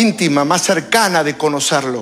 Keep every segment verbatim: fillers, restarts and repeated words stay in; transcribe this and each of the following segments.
íntima, más cercana de conocerlo.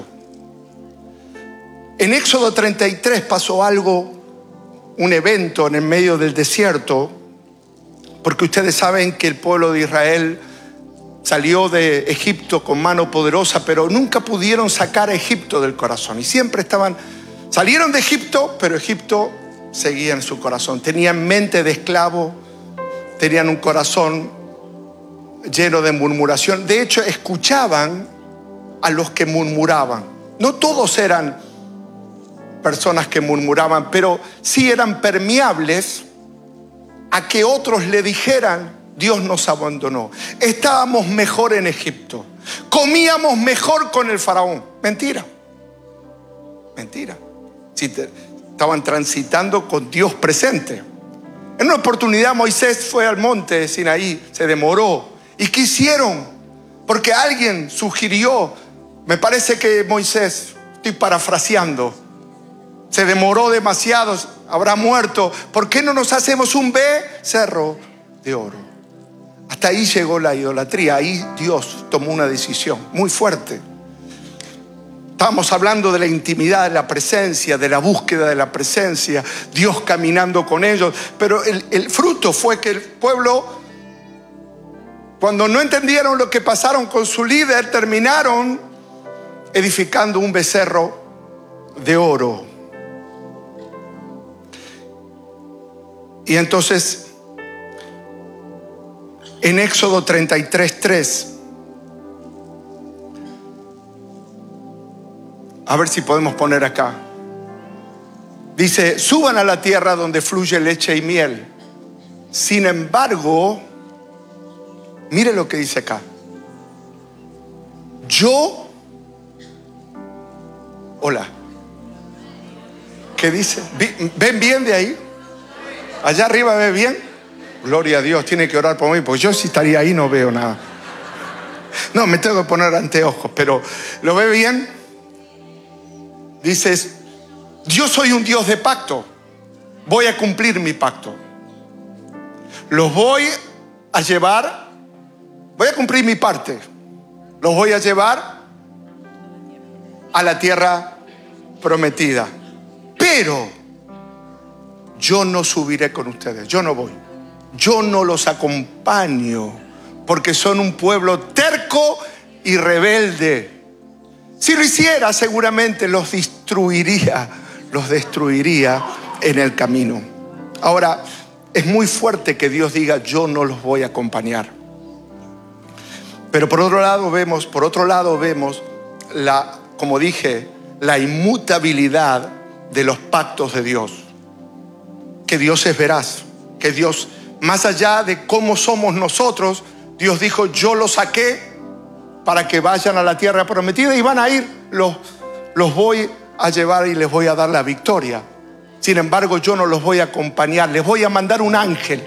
En Éxodo treinta y tres pasó algo, un evento en el medio del desierto, porque ustedes saben que el pueblo de Israel salió de Egipto con mano poderosa, pero nunca pudieron sacar a Egipto del corazón. Y siempre estaban, salieron de Egipto, pero Egipto seguía en su corazón. Tenían mente de esclavo, tenían un corazón lleno de murmuración. De hecho, escuchaban a los que murmuraban. No todos eran personas que murmuraban, pero sí eran permeables a que otros le dijeran: Dios nos abandonó, estábamos mejor en Egipto, comíamos mejor con el faraón. Mentira, mentira. Si te, estaban transitando con Dios presente. En una oportunidad Moisés fue al monte de Sinaí, se demoró. ¿Y qué hicieron? Porque alguien sugirió, me parece que Moisés, estoy parafraseando, se demoró demasiado, habrá muerto. ¿Por qué no nos hacemos un becerro de oro? Hasta ahí llegó la idolatría. Ahí Dios tomó una decisión muy fuerte. Estábamos hablando de la intimidad, de la presencia, de la búsqueda de la presencia, Dios caminando con ellos. Pero el, el fruto fue que el pueblo, cuando no entendieron lo que pasaron con su líder, terminaron edificando un becerro de oro. Y entonces, en Éxodo treinta y tres, tres, a ver si podemos poner acá, dice: suban a la tierra donde fluye leche y miel. Sin embargo, mire lo que dice acá: yo, hola, ¿qué dice? ¿Ven bien de ahí? Allá arriba, ¿ve bien? Gloria a Dios, tiene que orar por mí, porque yo si estaría ahí no veo nada. No, me tengo que poner anteojos, pero ¿lo ve bien? Dices: yo soy un Dios de pacto, voy a cumplir mi pacto. Los voy a llevar, voy a cumplir mi parte. Los voy a llevar a la tierra prometida. Pero yo no subiré con ustedes, yo no voy. Yo no los acompaño, porque son un pueblo terco y rebelde. Si lo hiciera, seguramente los destruiría, los destruiría en el camino. Ahora, es muy fuerte que Dios diga: yo no los voy a acompañar. Pero por otro lado vemos, por otro lado vemos la, como dije, la inmutabilidad de los pactos de Dios. Que Dios es veraz, que Dios, más allá de cómo somos nosotros, Dios dijo: yo los saqué para que vayan a la tierra prometida y van a ir, los, los voy a llevar y les voy a dar la victoria. Sin embargo, yo no los voy a acompañar, les voy a mandar un ángel.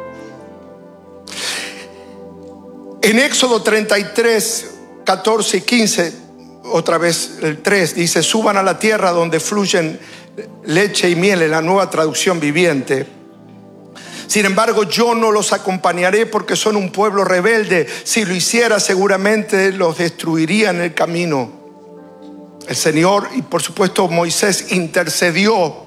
En Éxodo treinta y tres, catorce y quince, otra vez el tres, dice: suban a la tierra donde fluyen leche y miel, en la Nueva Traducción Viviente. Sin embargo, yo no los acompañaré porque son un pueblo rebelde. Si lo hiciera, seguramente los destruiría en el camino. El Señor, y por supuesto Moisés, intercedió.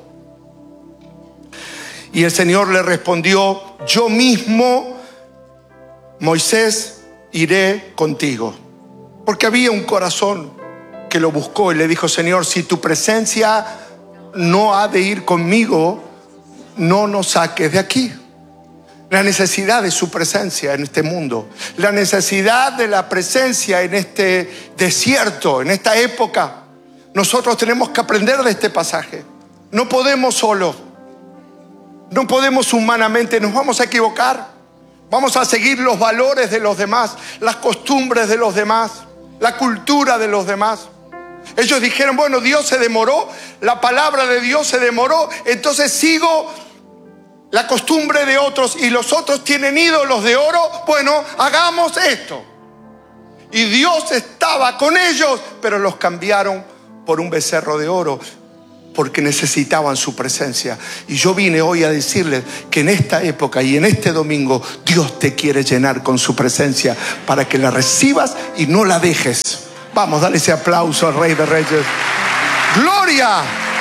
Y el Señor le respondió: yo mismo, Moisés, iré contigo. Porque había un corazón que lo buscó y le dijo: Señor, si tu presencia no ha de ir conmigo, no nos saques de aquí. La necesidad de su presencia en este mundo, la necesidad de la presencia en este desierto, en esta época. Nosotros tenemos que aprender de este pasaje. No podemos solos, no podemos humanamente, nos vamos a equivocar. Vamos a seguir los valores de los demás, las costumbres de los demás, la cultura de los demás. Ellos dijeron: bueno, Dios se demoró, la palabra de Dios se demoró, entonces sigo la costumbre de otros, y los otros tienen ídolos de oro. Bueno, hagamos esto. Y Dios estaba con ellos, pero los cambiaron por un becerro de oro, porque necesitaban su presencia. Y yo vine hoy a decirles que en esta época y en este domingo Dios te quiere llenar con su presencia para que la recibas y no la dejes. Vamos, dale ese aplauso al Rey de Reyes. ¡Gloria!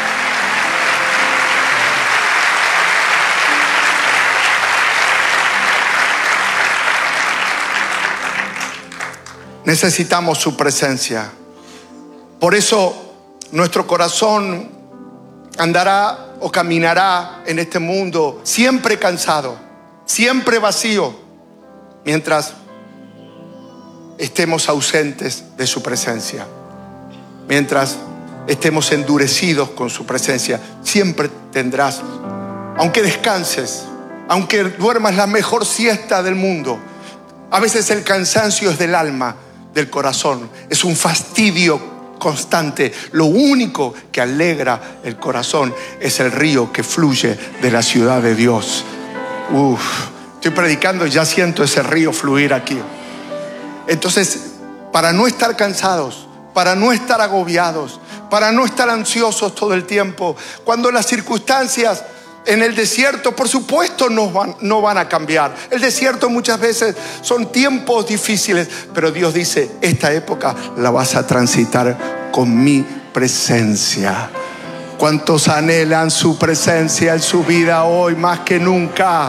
Necesitamos su presencia. Por eso nuestro corazón andará o caminará en este mundo siempre cansado, siempre vacío, mientras estemos ausentes de su presencia, mientras estemos endurecidos con su presencia. Siempre tendrás, aunque descanses, aunque duermas la mejor siesta del mundo, a veces el cansancio es del alma, del corazón, es un fastidio constante. Lo único que alegra el corazón es el río que fluye de la ciudad de Dios. Uf, estoy predicando y ya siento ese río fluir aquí. Entonces, para no estar cansados, para no estar agobiados, para no estar ansiosos todo el tiempo, cuando las circunstancias en el desierto, por supuesto, no van, no van a cambiar. El desierto muchas veces son tiempos difíciles, pero Dios dice, esta época la vas a transitar con mi presencia. ¿Cuántos anhelan su presencia en su vida hoy más que nunca?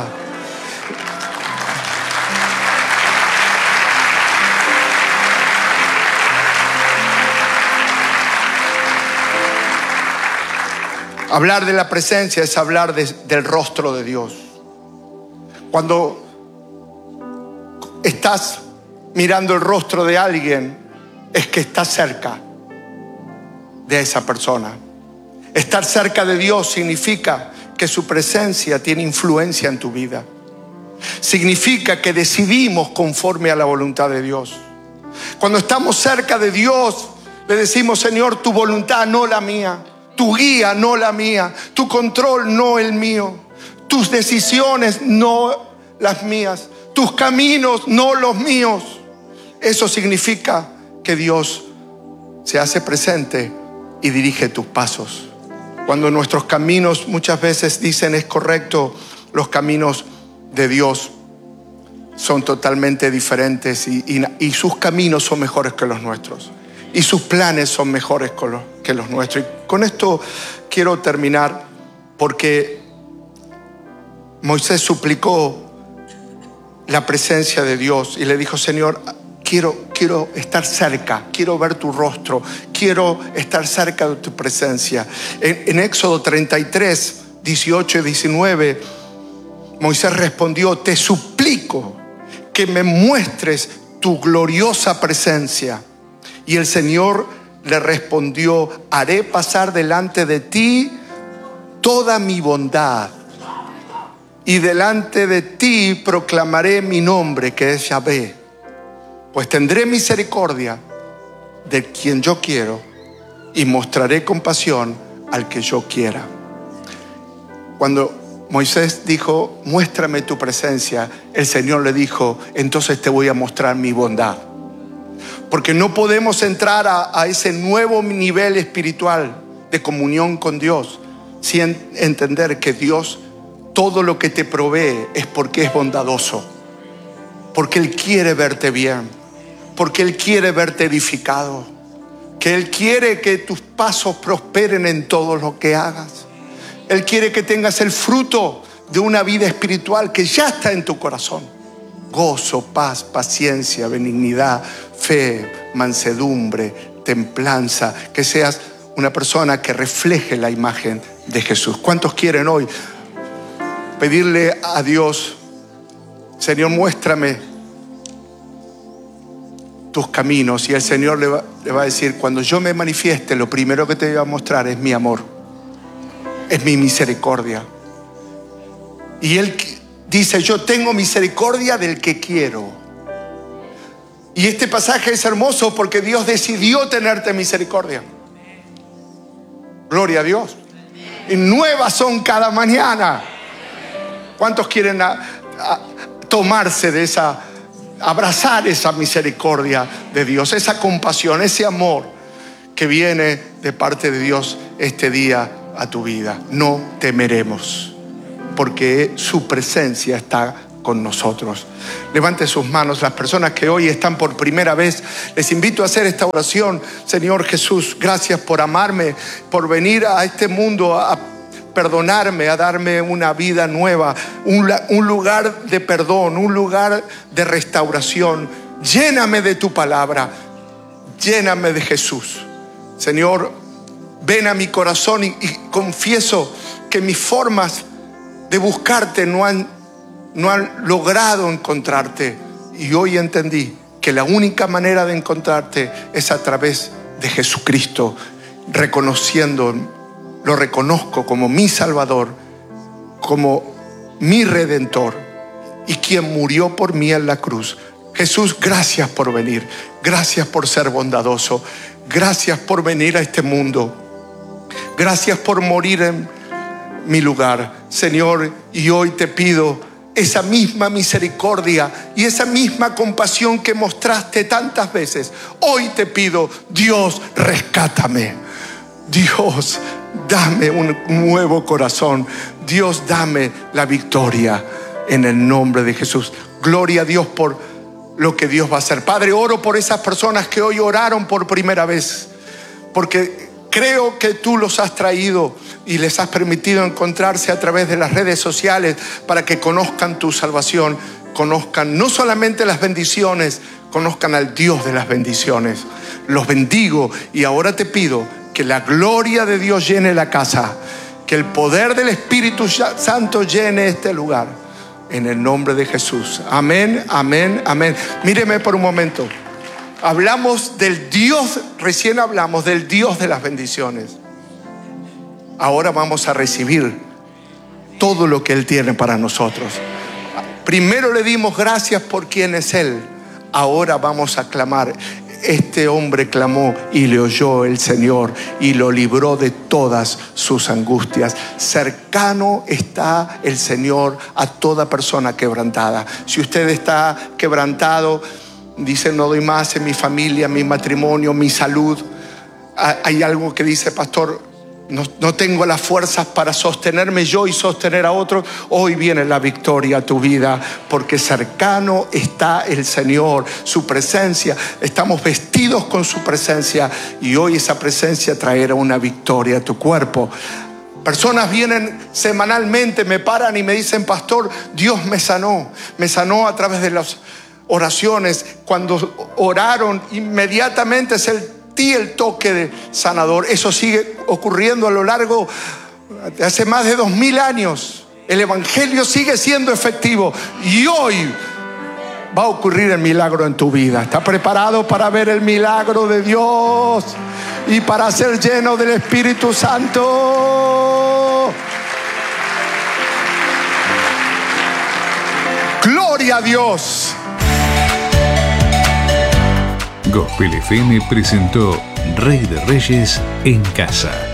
Hablar de la presencia es hablar de, del rostro de Dios. Cuando estás mirando el rostro de alguien, es que estás cerca de esa persona. Estar cerca de Dios significa que su presencia tiene influencia en tu vida. Significa que decidimos conforme a la voluntad de Dios. Cuando estamos cerca de Dios, le decimos, Señor, tu voluntad, no la mía. Tu guía, no la mía. Tu control, no el mío. Tus decisiones, no las mías. Tus caminos, no los míos. Eso significa que Dios se hace presente y dirige tus pasos. Cuando nuestros caminos muchas veces dicen es correcto, los caminos de Dios son totalmente diferentes y, y, y sus caminos son mejores que los nuestros. Y sus planes son mejores que los nuestros. Y con esto quiero terminar, porque Moisés suplicó la presencia de Dios y le dijo, Señor, quiero, quiero estar cerca, quiero ver tu rostro, quiero estar cerca de tu presencia. En, en Éxodo treinta y tres, dieciocho y diecinueve, Moisés respondió, te suplico que me muestres tu gloriosa presencia. Y el Señor le respondió, haré pasar delante de ti toda mi bondad y delante de ti proclamaré mi nombre, que es Yahvé. Pues tendré misericordia de quien yo quiero y mostraré compasión al que yo quiera. Cuando Moisés dijo, muéstrame tu presencia, el Señor le dijo, entonces te voy a mostrar mi bondad. Porque no podemos entrar a, a ese nuevo nivel espiritual de comunión con Dios sin entender que Dios, todo lo que te provee es porque es bondadoso, porque Él quiere verte bien, porque Él quiere verte edificado, que Él quiere que tus pasos prosperen en todo lo que hagas. Él quiere que tengas el fruto de una vida espiritual que ya está en tu corazón. Gozo, paz, paciencia, benignidad, fe, mansedumbre, templanza. Que seas una persona que refleje la imagen de Jesús. ¿Cuántos quieren hoy pedirle a Dios, Señor, muéstrame tus caminos? Y el Señor le va, le va a decir, cuando yo me manifieste, lo primero que te voy a mostrar es mi amor, es mi misericordia. Y Él dice, yo tengo misericordia del que quiero. Y este pasaje es hermoso porque Dios decidió tenerte misericordia. Gloria a Dios. Y nuevas son cada mañana. ¿Cuántos quieren a, a, tomarse de esa, abrazar esa misericordia de Dios, esa compasión, ese amor que viene de parte de Dios este día a tu vida? No temeremos, porque su presencia está con nosotros. Levante sus manos. Las personas que hoy están por primera vez, les invito a hacer esta oración. Señor Jesús, gracias por amarme, por venir a este mundo a perdonarme, a darme una vida nueva, un, un lugar de perdón, un lugar de restauración. Lléname de tu palabra, lléname de Jesús. Señor, ven a mi corazón y, y confieso que mis formas de buscarte no han, no han logrado encontrarte. Y hoy entendí que la única manera de encontrarte es a través de Jesucristo, reconociendo, lo reconozco como mi Salvador, como mi Redentor y quien murió por mí en la cruz. Jesús, gracias por venir, gracias por ser bondadoso, gracias por venir a este mundo, gracias por morir en mi lugar, Señor. Y hoy te pido esa misma misericordia y esa misma compasión que mostraste tantas veces. Hoy te pido, Dios, rescátame. Dios, dame un nuevo corazón. Dios, dame la victoria en el nombre de Jesús. Gloria a Dios por lo que Dios va a hacer. Padre, oro por esas personas que hoy oraron por primera vez, porque creo que tú los has traído y les has permitido encontrarse a través de las redes sociales para que conozcan tu salvación, conozcan no solamente las bendiciones, conozcan al Dios de las bendiciones. Los bendigo y ahora te pido que la gloria de Dios llene la casa, que el poder del Espíritu Santo llene este lugar. En el nombre de Jesús. Amén, amén, amén. Míreme por un momento. Hablamos del Dios, recién hablamos del Dios de las bendiciones. Ahora vamos a recibir todo lo que Él tiene para nosotros. Primero le dimos gracias por quien es Él. Ahora vamos a clamar. Este hombre clamó y le oyó el Señor y lo libró de todas sus angustias. Cercano está el Señor a toda persona quebrantada. Si usted está quebrantado, dice, no doy más en mi familia, mi matrimonio, mi salud. Hay algo que dice, pastor, No, no tengo las fuerzas para sostenerme yo y sostener a otros. Hoy viene la victoria a tu vida, porque cercano está el Señor, su presencia. Estamos vestidos con su presencia y hoy esa presencia traerá una victoria a tu cuerpo. Personas vienen semanalmente, me paran y me dicen, pastor, Dios me sanó. Me sanó a través de las oraciones. Cuando oraron, inmediatamente es el el toque de sanador. Eso sigue ocurriendo a lo largo de hace más de dos mil años. El evangelio sigue siendo efectivo y hoy va a ocurrir el milagro en tu vida. ¿Estás preparado para ver el milagro de Dios y para ser lleno del Espíritu Santo? Gloria a Dios. Gospel F M presentó Rey de Reyes en Casa.